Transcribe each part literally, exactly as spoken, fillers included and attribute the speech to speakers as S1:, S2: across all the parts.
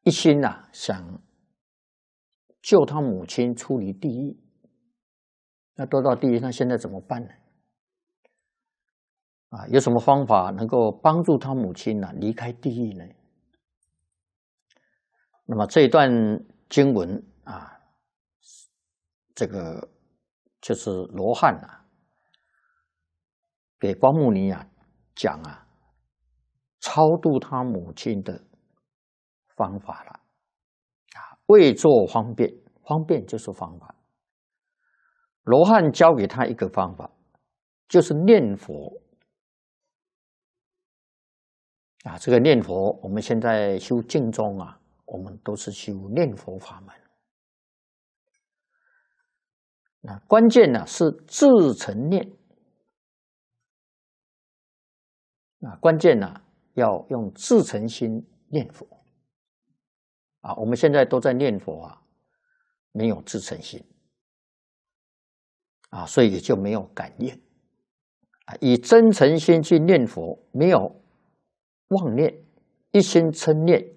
S1: 一心呐、啊、想救他母亲出离地狱，那堕到地狱，那现在怎么办呢？啊，有什么方法能够帮助他母亲呢、啊、离开地狱呢？那么这一段经文啊，这个就是罗汉啊，给光目尼啊讲啊，超度他母亲的方法了啊，为作方便，方便就是方法。罗汉教给他一个方法，就是念佛啊。这个念佛，我们现在修净宗啊，我们都是修念佛法门。那关键呢是自诚念啊，关键呢要用自诚心念佛啊。我们现在都在念佛啊，没有自诚心啊，所以也就没有感应啊。以真诚心去念佛，没有妄念，一心称念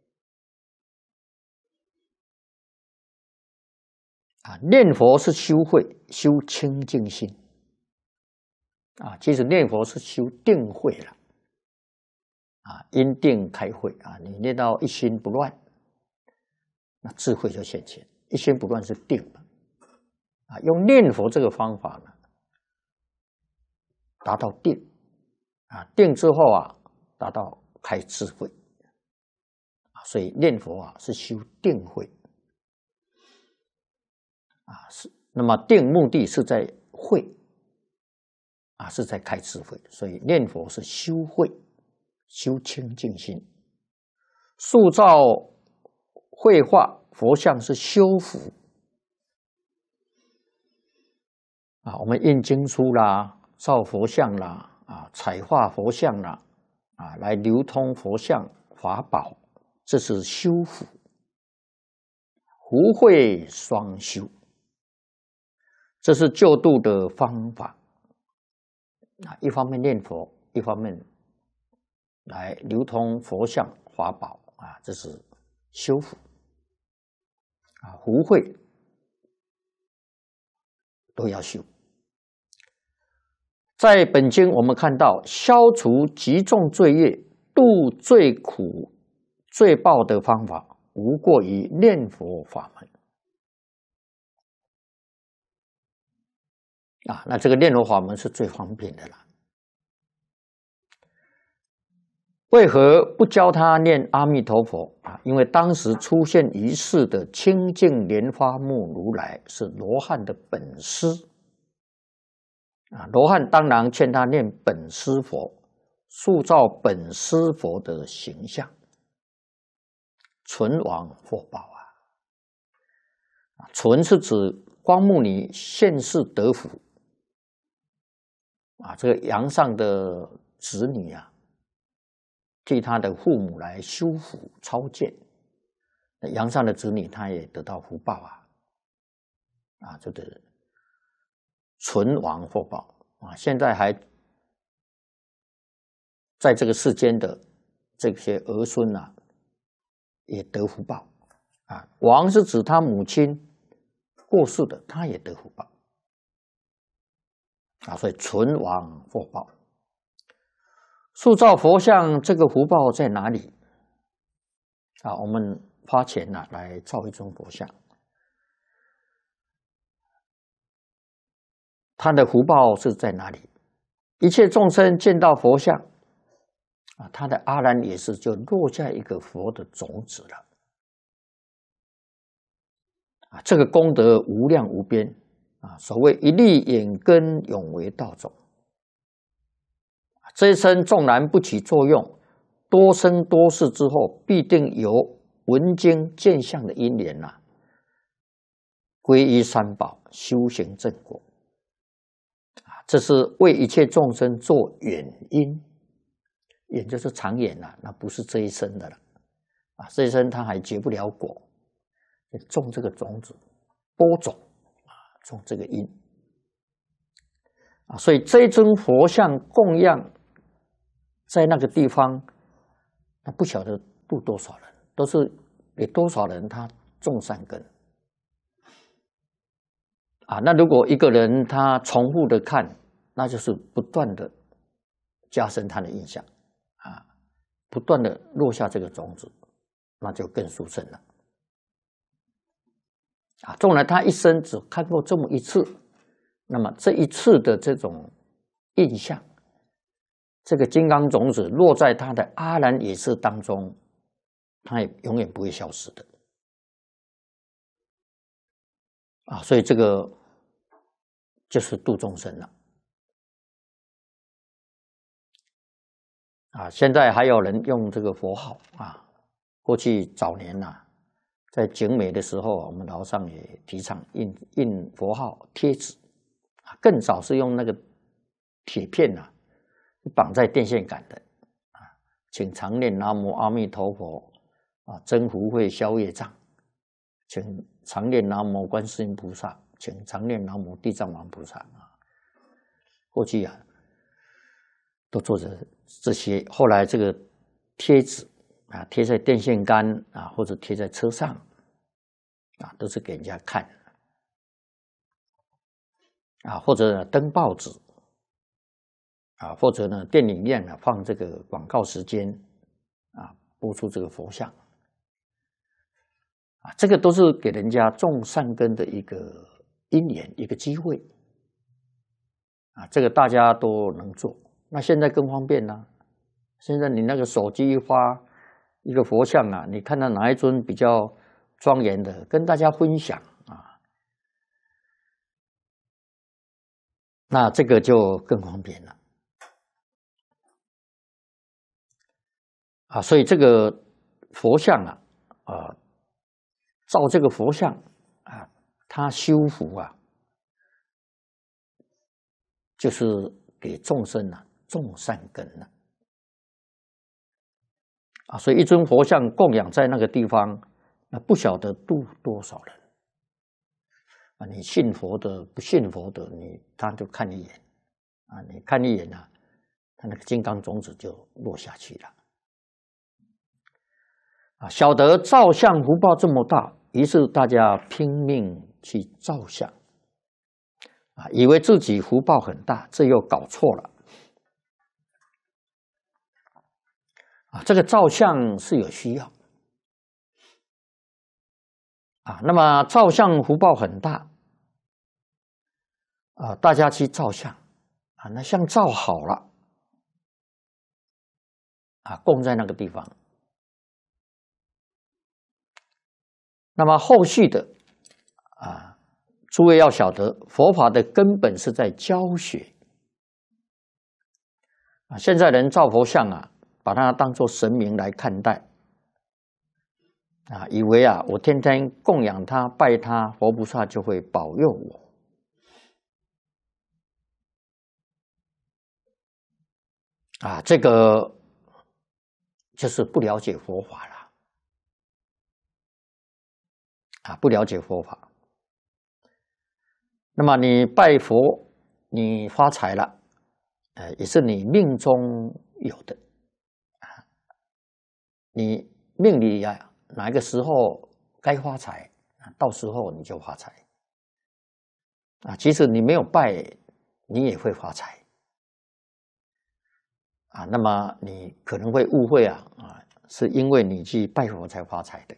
S1: 啊。念佛是修慧，修清净心啊。其实念佛是修定慧了啊，因定开慧啊。你念到一心不乱，那智慧就现前。一心不乱是定嘛啊。用念佛这个方法呢，达到定啊，定之后啊，达到开智慧啊。所以念佛啊是修定慧啊，是那么定目的是在慧啊，是在开智慧。所以念佛是修慧，修清净心。塑造绘画佛像是修福啊。我们印经书啦，造佛像啦，啊，彩画佛像啦，啊，来流通佛像法宝，这是修福，福慧双修，这是救度的方法啊。一方面念佛，一方面来流通佛像法宝啊，这是修福啊，福慧都要修。在本经我们看到，消除极重罪业、度最苦罪报的方法，无过于念佛法门啊。那这个念佛法门是最方便的了。为何不教他念阿弥陀佛啊？因为当时出现于世的清净莲花目如来是罗汉的本师啊。罗汉当然劝他念本师佛，塑造本师佛的形象，存亡获报啊。存是指光目尼现世得福啊，这个阳上的子女啊，替他的父母来修福超荐，阳上的子女他也得到福报啊，啊，这个存亡获报啊。现在还在这个世间的这些儿孙啊，也得福报啊。亡是指他母亲过世的，他也得福报啊。所以存亡获报。塑造佛像这个福报在哪里啊？我们花钱啊来造一尊佛像，他的福报是在哪里？一切众生见到佛像啊，他的阿兰也是就落下一个佛的种子了啊。这个功德无量无边啊。所谓一粒眼根永为道种。这一生纵然不起作用，多生多世之后，必定有闻经见相的因缘呐、啊，皈依三宝，修行正果啊。这是为一切众生做远因，远就是长远了、啊，那不是这一生的了啊。这一生他还结不了果，种这个种子，播种啊，种这个因啊。所以这一尊佛像供养在那个地方，那不晓得度多少人，都是有多少人他种善根？啊，那如果一个人他重复的看，那就是不断的加深他的印象，啊，不断的落下这个种子，那就更殊胜了。啊，纵然他一生只看过这么一次，那么这一次的这种印象，这个金刚种子落在他的阿兰也识当中，他也永远不会消失的。啊，所以这个就是度众生了。啊，现在还有人用这个佛号啊，过去早年呐、啊，在景美的时候，我们楼上也提倡印印佛号贴纸，啊，更早是用那个铁片呐、啊，绑在电线杆的，啊，请常念南无阿弥陀佛，啊，增福慧消业障，请常念南无观世音菩萨，请常念南无地藏王菩萨啊。过去啊，都做着这些，后来这个贴纸啊，贴在电线杆啊，或者贴在车上啊，都是给人家看啊，或者登报纸啊，或者呢电影院啊放这个广告时间啊，播出这个佛像啊，这个都是给人家种善根的一个因缘，一个机会啊，这个大家都能做。那现在更方便啦、啊，现在你那个手机一发一个佛像啊，你看到哪一尊比较庄严的，跟大家分享啊，那这个就更方便了啊。所以这个佛像啊，啊，造这个佛像啊，它修福啊，就是给众生啊种善根了啊。所以一尊佛像供养在那个地方，那不晓得度多少人啊！你信佛的、不信佛的，你他就看一眼啊，你看一眼啊，他那个金刚种子就落下去了啊。晓得造像福报这么大，于是大家拼命去造像啊，以为自己福报很大，这又搞错了啊。这个造像是有需要啊，那么造像福报很大啊，大家去造像啊，那像造好了啊，供在那个地方。那么后续的啊，诸位要晓得，佛法的根本是在教学啊。现在人造佛像啊，把它当作神明来看待啊，以为啊，我天天供养他、拜他，佛菩萨就会保佑我啊。这个就是不了解佛法了啊，不了解佛法。那么你拜佛，你发财了，呃，也是你命中有的啊。你命里呀，哪一个时候该发财啊，到时候你就发财啊。即使你没有拜，你也会发财啊。那么你可能会误会啊啊，是因为你去拜佛才发财的。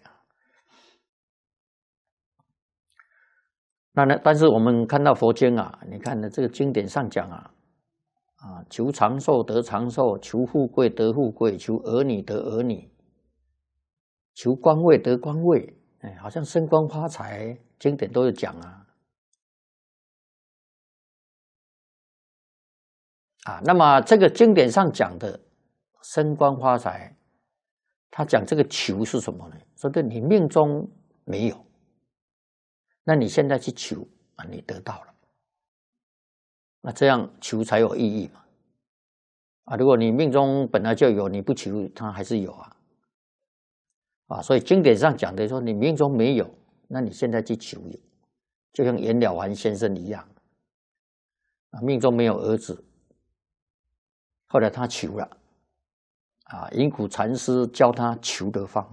S1: 那呢？但是我们看到佛经啊，你看呢，这个经典上讲啊，啊，求长寿得长寿，求富贵得富贵，求儿女得儿女，求官位得官位，哎，好像升官发财，经典都有讲啊。啊，那么这个经典上讲的升官发财，他讲这个求是什么呢？说的你命中没有。那你现在去求啊，你得到了，那这样求才有意义嘛？啊，如果你命中本来就有，你不求，它还是有啊。啊，所以经典上讲的说，你命中没有，那你现在去求有，就像袁了凡先生一样，啊，命中没有儿子，后来他求了，啊，银谷禅师教他求的方法。